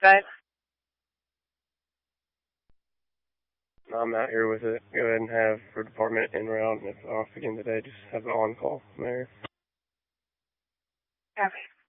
But I'm out here with it. Go ahead and have for department en route, and if off again today, just have an on-call from there. okay.